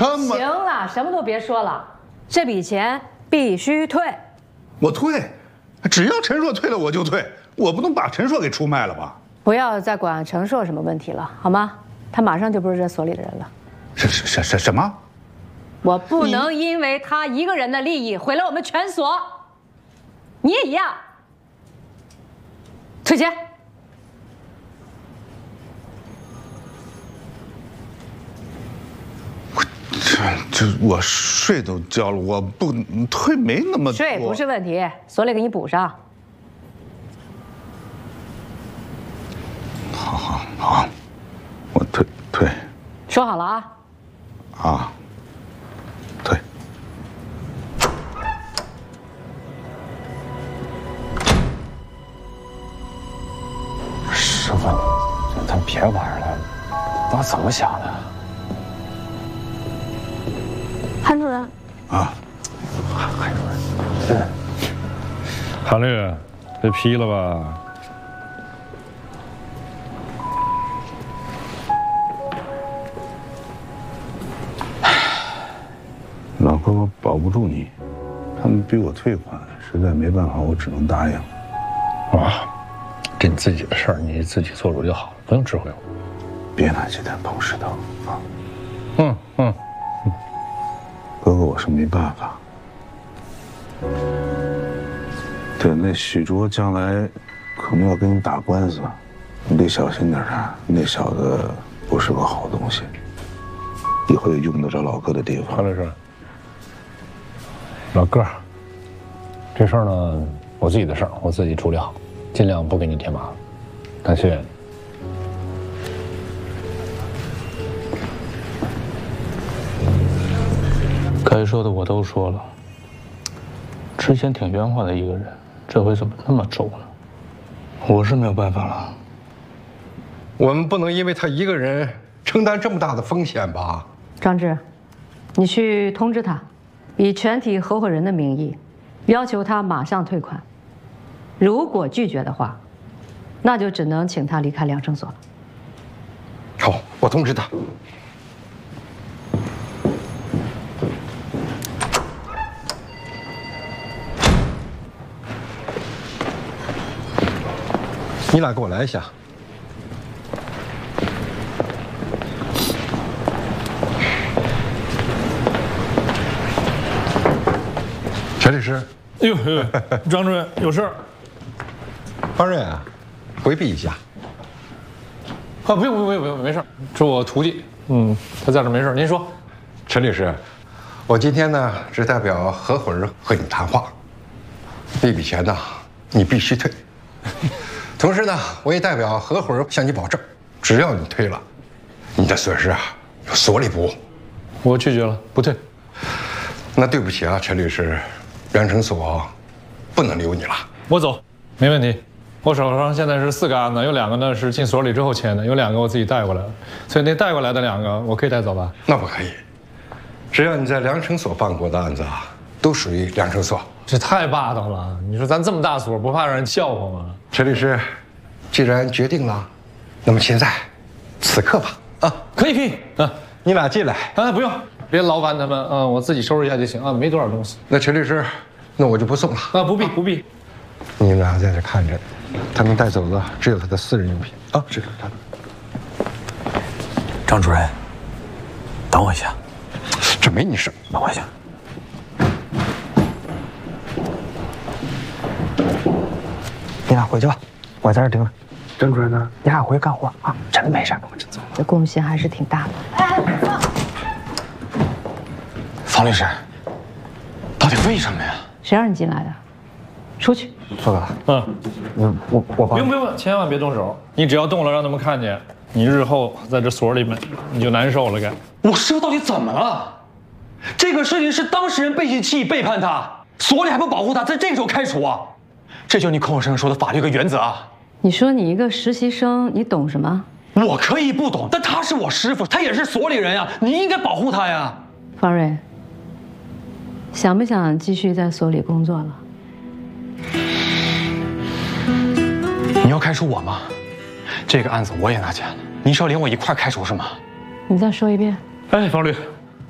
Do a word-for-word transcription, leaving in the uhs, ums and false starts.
什么？ 行了，什么都别说了，这笔钱必须退。 我退，只要陈硕退了我就退，我不能把陈硕给出卖了吧？ 不要再管陈硕什么问题了，好吗？他马上就不是这所里的人了。 什什什什什么？ 我不能因为他一个人的利益毁了我们全所。你也一样。退钱。 这这我税都交了，我不退没那么多。 税不是问题，所里给你补上。 好好好，我退退。 说好了啊。 啊。退。 师傅，咱别玩了，他怎么想的？ 韩主任。 啊。 韩主任。 嗯。韩律，别批了吧。 老哥，我保不住你，他们逼我退款，实在没办法，我只能答应。 啊，这你自己的事儿，你自己做主就好了，不用指挥我。 别拿鸡蛋碰石头啊！ 嗯嗯嗯， 哥哥，我是没办法。对，那许卓将来可能要跟你打官司，你得小心点啊！那小子不是个好东西，以后有用得着老哥的地方。 韩律师。老哥，这事儿呢，我自己的事儿，我自己处理好，尽量不给你添麻烦。感谢。该说的我都说了。之前挺圆滑的一个人，这回怎么那么轴呢？我是没有办法了。 我们不能因为他一个人承担这么大的风险吧？ 张志，你去通知他。以全体合伙人的名义，要求他马上退款。如果拒绝的话，那就只能请他离开量生所了。 好，我通知他。你俩给我来一下。陈律师， 哎呦，张主任有事儿。 方瑞啊，回避一下。 啊，不用不用不用不用，没事。这我徒弟，嗯，他在这没事。您说， 陈律师，我今天呢只代表合伙人和你谈话。那笔钱呢，你必须退。同时呢，我也代表合伙人向你保证，只要你退了，你的损失啊由所里补。 我拒绝了，不退。 那对不起啊，陈律师。量生所不能留你了， 我走，没问题。我手上现在是四个案子，有两个呢是进所里之后签的，有两个我自己带过来的，所以那带过来的两个我可以带走吧？ 那不可以，只要你在量生所办过的案子啊，都属于量生所。 这太霸道了！你说咱这么大所，不怕让人笑话吗？ 陈律师，既然决定了，那么现在，此刻吧，啊， 可以可以，啊， 你俩进来。 啊，不用。别劳烦他们啊、嗯，我自己收拾一下就行啊，没多少东西。 那陈律师，那我就不送了啊，不必不必。 你们俩在这看着，他能带走的只有他的私人用品啊，是他的。 张主任，等我一下， 这没你事， 等我一下。你俩回去吧，我在这盯着。张主任呢？你俩回去干活啊，真没事，我真走。 这贡献还是挺大的。哎，放。 方律师，到底为什么呀？ 谁让你进来的？出去。 苏哥， 嗯， 我我我不用不用，千万别动手。你只要动了，让他们看见，你日后在这所里面你就难受了。该我师傅到底怎么了？这个事情是当事人背弃契议背叛他，所里还不保护他，在这个时候开除啊？这就是你口口声声说的法律和原则啊！ 你说你一个实习生，你懂什么？ 我可以不懂，但他是我师傅，他也是所里人呀，你应该保护他呀。 方瑞。想不想继续在所里工作了？ 你要开除我吗？这个案子我也拿钱了，你是要连我一块开除是吗？ 你再说一遍。 哎，方律，